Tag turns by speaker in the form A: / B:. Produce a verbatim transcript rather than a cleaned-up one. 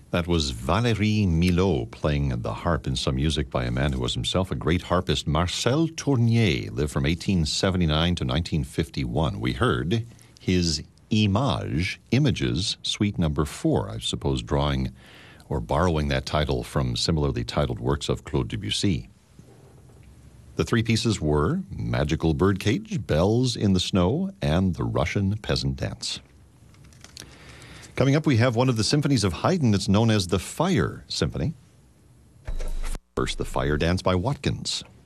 A: That was Valéry Milhaud playing the harp in some music by a man who was himself a great harpist, Marcel Tournier, lived from eighteen seventy-nine to nineteen fifty-one. We heard his Image, Images, Suite Number Four, I suppose drawing or borrowing that title from similarly titled works of Claude Debussy. The three pieces were Magical Birdcage, Bells in the Snow, and The Russian Peasant Dance. Coming up, we have one of the symphonies of Haydn that's known as the Fire Symphony. First, the Fire Dance by Watkins.